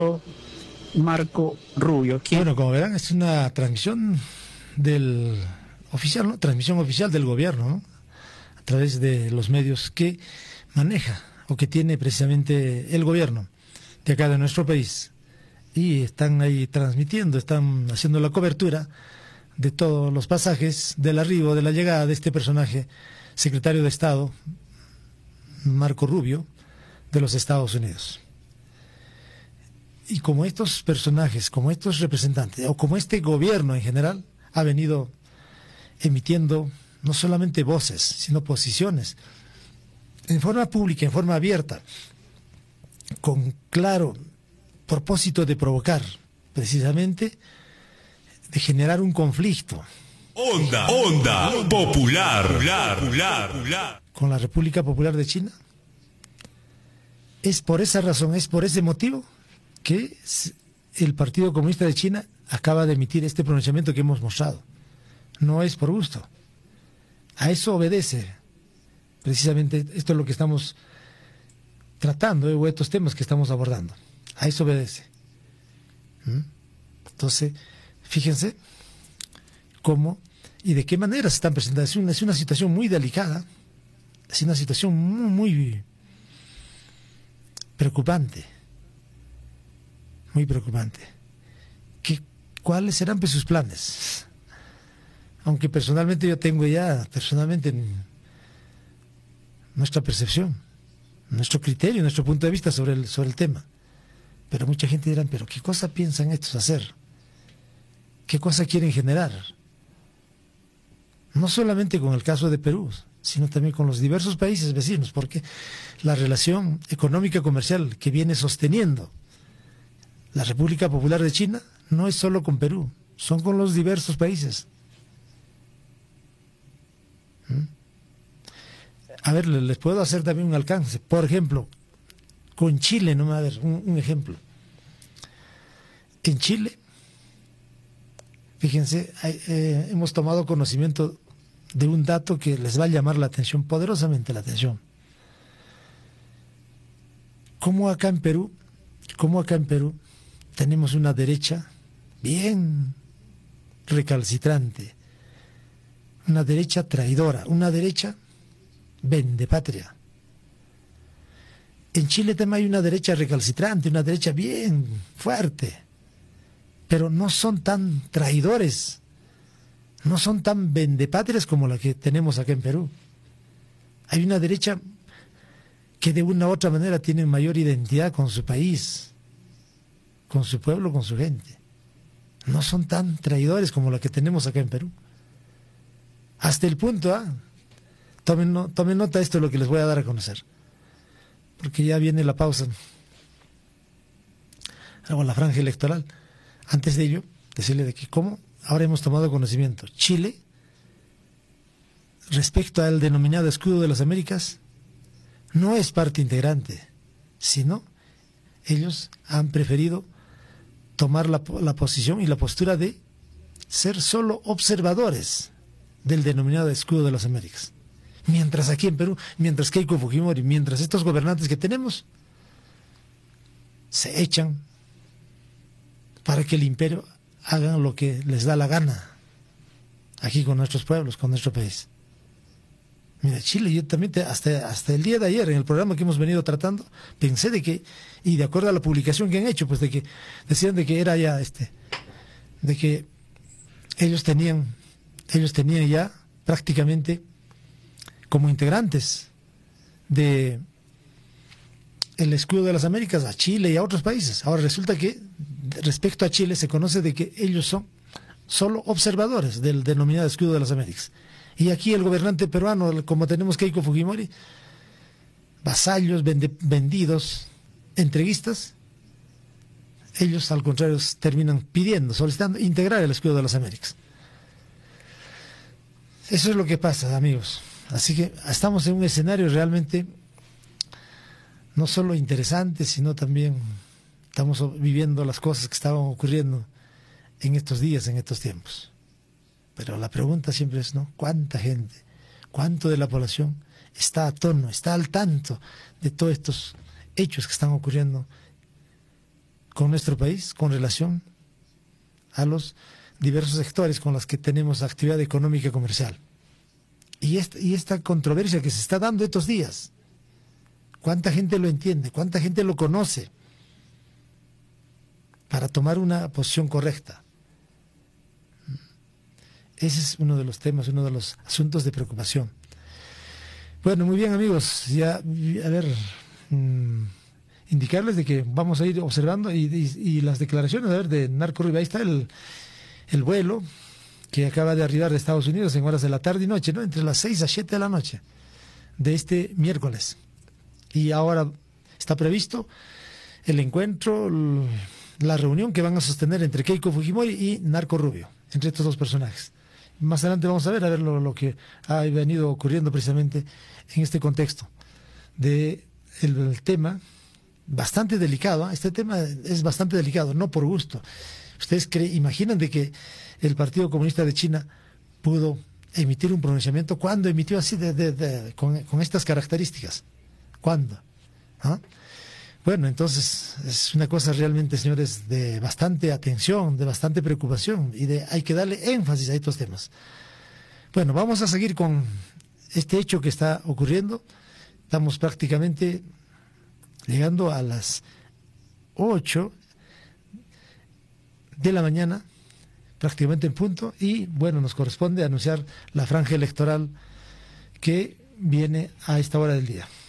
Marco Rubio. Bueno, como verán, es una transmisión del oficial, ¿no? Transmisión oficial del gobierno, ¿no? A través de los medios que maneja o que tiene precisamente el gobierno de acá de nuestro país. Y están ahí transmitiendo, están haciendo la cobertura de todos los pasajes del arribo, de la llegada de este personaje, secretario de Estado, Marco Rubio, de los Estados Unidos. Y como estos personajes, como estos representantes, o como este gobierno en general, ha venido emitiendo no solamente voces, sino posiciones, en forma pública, en forma abierta, con claro propósito de provocar, precisamente, de generar un conflicto. Onda Popular. Con la República Popular de China. Es por esa razón, es por ese motivo que el Partido Comunista de China acaba de emitir este pronunciamiento que hemos mostrado. No es por gusto. A eso obedece. Precisamente esto es lo que estamos tratando, o estos temas que estamos abordando. A eso obedece. Entonces, fíjense cómo y de qué manera se están presentando. Es una situación muy delicada, es una situación muy preocupante, muy preocupante. ¿Cuáles serán pues sus planes? Aunque personalmente yo tengo ya, nuestra percepción, nuestro criterio, nuestro punto de vista sobre el tema. Pero mucha gente dirá, pero ¿qué cosa piensan estos hacer? ¿Qué cosa quieren generar? No solamente con el caso de Perú, sino también con los diversos países vecinos, porque la relación económica comercial que viene sosteniendo la República Popular de China no es solo con Perú, son con los diversos países. A ver, les puedo hacer también un alcance. Por ejemplo, con Chile, no a ver, un ejemplo. En Chile, fíjense, hemos tomado conocimiento de un dato que les va a llamar la atención, poderosamente la atención. Como acá en Perú tenemos una derecha bien recalcitrante, una derecha traidora, una derecha vendepatria. En Chile también hay una derecha recalcitrante, una derecha bien fuerte, pero no son tan traidores, no son tan vendepatrias como la que tenemos acá en Perú. Hay una derecha que de una u otra manera tiene mayor identidad con su país, con su pueblo, con su gente. No son tan traidores como la que tenemos acá en Perú. Hasta el punto, tomen nota de esto de lo que les voy a dar a conocer, porque ya viene la pausa, o la franja electoral. Antes de ello, decirle de que como ahora hemos tomado conocimiento, Chile, respecto al denominado Escudo de las Américas, no es parte integrante, sino ellos han preferido tomar la posición y la postura de ser solo observadores del denominado Escudo de las Américas. Mientras aquí en Perú, mientras Keiko Fujimori, mientras estos gobernantes que tenemos se echan para que el imperio hagan lo que les da la gana aquí con nuestros pueblos, con nuestro país. Mira, Chile, yo también hasta el día de ayer, en el programa que hemos venido tratando, pensé de que, y de acuerdo a la publicación que han hecho, pues de que decían de que era ya de que ellos tenían ya prácticamente como integrantes de el Escudo de las Américas a Chile y a otros países. Ahora resulta que respecto a Chile se conoce de que ellos son solo observadores del denominado Escudo de las Américas. Y aquí el gobernante peruano, como tenemos Keiko Fujimori, vasallos, vendidos, entreguistas, ellos al contrario terminan solicitando integrar el Escudo de las Américas. Eso es lo que pasa, amigos. Así que estamos en un escenario realmente no solo interesante, sino también estamos viviendo las cosas que estaban ocurriendo en estos días, en estos tiempos. Pero la pregunta siempre es, ¿no? ¿Cuánta gente, cuánto de la población está a tono, está al tanto de todos estos hechos que están ocurriendo con nuestro país con relación a los diversos sectores con los que tenemos actividad económica y comercial. Y esta controversia que se está dando estos días, ¿cuánta gente lo entiende? ¿Cuánta gente lo conoce para tomar una posición correcta? Ese es uno de los temas, uno de los asuntos de preocupación. Bueno, muy bien, amigos, ya, a ver, indicarles de que vamos a ir observando y las declaraciones, a ver, de Narco Rubio. Ahí está el vuelo que acaba de arribar de Estados Unidos en horas de la tarde y noche, ¿no? Entre las 6 a 7 de la noche de este miércoles. Y ahora está previsto el encuentro, la reunión que van a sostener entre Keiko Fujimori y Narco Rubio, entre estos dos personajes. Más adelante vamos a ver lo que ha venido ocurriendo precisamente en este contexto de el tema bastante delicado. Este tema es bastante delicado, no por gusto. ¿Ustedes imaginan de que el Partido Comunista de China pudo emitir un pronunciamiento? ¿Cuándo emitió así con estas características? ¿Cuándo? ¿Ah? Bueno, entonces es una cosa realmente, señores, de bastante atención, de bastante preocupación y hay que darle énfasis a estos temas. Bueno, vamos a seguir con este hecho que está ocurriendo. Estamos prácticamente llegando a las 8 de la mañana, prácticamente en punto, y bueno, nos corresponde anunciar la franja electoral que viene a esta hora del día.